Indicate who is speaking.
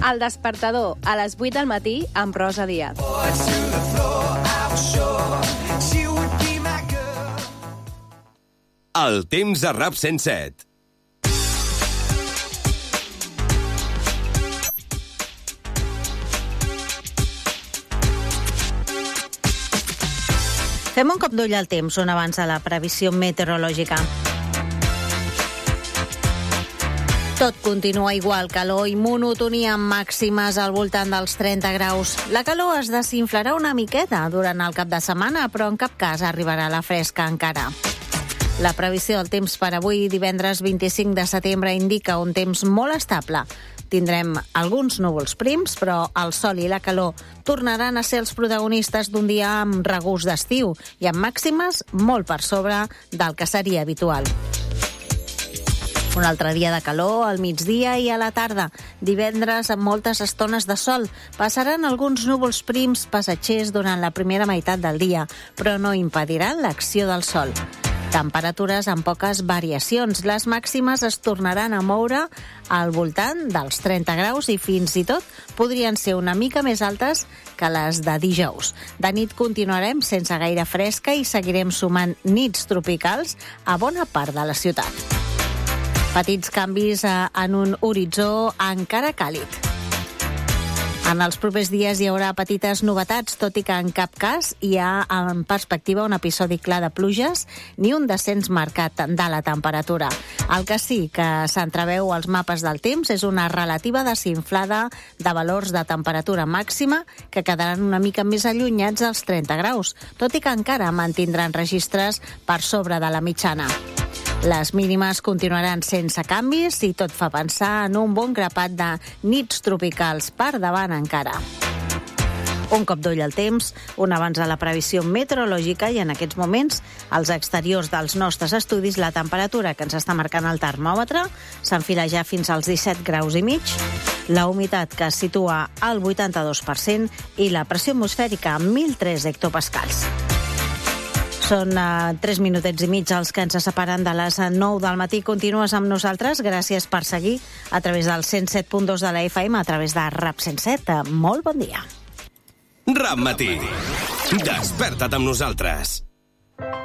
Speaker 1: El Despertador, a les 8 del matí, amb Rosa Díaz.
Speaker 2: El temps a RAP 107.
Speaker 3: Fem un cop d'ull al temps, on avança la previsió meteorològica. Tot continua igual, calor i monotonia amb màximes al voltant dels 30 graus. La calor es desinflarà una miqueta durant el cap de setmana, però en cap cas arribarà la fresca encara. La previsió del temps per avui, divendres 25 de setembre, indica un temps molt estable. Tindrem alguns núvols prims, però el sol i la calor tornaran a ser els protagonistes d'un dia amb regust d'estiu i amb màximes molt per sobre del que seria habitual. Un altre dia de calor al migdia i a la tarda. Divendres amb moltes estones de sol. Passaran alguns núvols prims passatgers durant la primera meitat del dia, però no impediran l'acció del sol. Temperatures amb poques variacions. Les màximes es tornaran a moure al voltant dels 30 graus i fins i tot podrien ser una mica més altes que les de dijous. De nit continuarem sense gaire fresca i seguirem sumant nits tropicals a bona part de la ciutat. Petits canvis en un horitzó encara càlid. En els propers dies hi haurà petites novetats, tot i que en cap cas hi ha en perspectiva un episodi clar de pluges ni un descens marcat de la temperatura. El que sí que s'entreveu als mapes del temps és una relativa desinflada de valors de temperatura màxima que quedaran una mica més allunyats dels 30 graus, tot i que encara mantindran registres per sobre de la mitjana. Les mínimes continuaran sense canvis i tot fa pensar en un bon grapat de nits tropicals per davant encara. Un cop d'ull al temps, un abans de la previsió meteorològica i en aquests moments, als exteriors dels nostres estudis, la temperatura que ens està marcant el termòmetre s'enfila ja fins als 17 graus i mig, la humitat que es situa al 82% i la pressió atmosfèrica a 1.003 hectopascals. Són 3 minutets i mig els que ens separen de les 9 del matí. Continues amb nosaltres. Gràcies per seguir a través del 107.2 de la FM, a través de RAP 107. Molt bon dia.
Speaker 2: RAP Matí. Desperta't amb nosaltres.